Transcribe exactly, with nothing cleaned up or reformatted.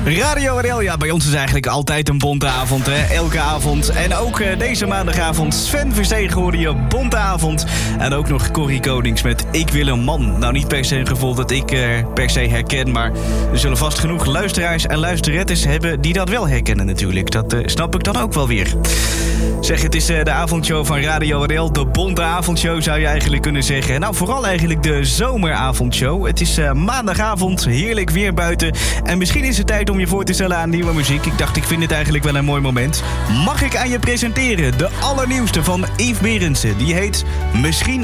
Radio R L, ja, bij ons is eigenlijk altijd een bonte avond, hè? Elke avond. En ook uh, deze maandagavond Sven Verstegen hoorde je, bonte avond. En ook nog Corrie Konings met Ik wil een man. Nou, niet per se een gevoel dat ik uh, per se herken, maar er zullen vast genoeg luisteraars en luisterettes hebben die dat wel herkennen natuurlijk. Dat uh, snap ik dan ook wel weer. Zeg, het is uh, de avondshow van Radio R L, de bonte avondshow zou je eigenlijk kunnen zeggen. Nou, vooral eigenlijk de zomeravondshow. Het is uh, maandagavond, heerlijk weer buiten. En misschien is het tijd om je voor te stellen aan nieuwe muziek. Ik dacht, ik vind dit eigenlijk wel een mooi moment. Mag ik aan je presenteren de allernieuwste van Yves Berendsen. Die heet Misschien